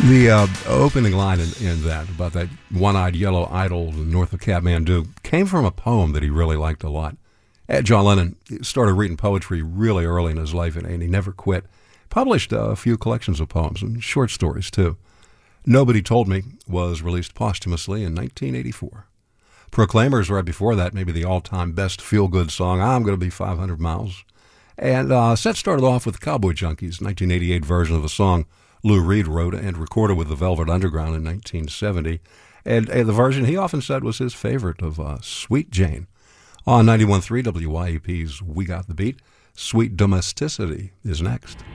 The opening line in that, about that one-eyed yellow idol north of Kathmandu, came from a poem that he really liked a lot. John Lennon started reading poetry really early in his life, and he never quit. Published a few collections of poems and short stories, too. Nobody Told Me was released posthumously in 1984. Proclaimers right before that, maybe the all-time best feel-good song, I'm Gonna Be 500 Miles. And set started off with the Cowboy Junkies' 1988 version of a song Lou Reed wrote and recorded with the Velvet Underground in 1970. And the version he often said was his favorite of Sweet Jane. On 91.3 WYEP's We Got the Beat, Sweet Domesticity is next.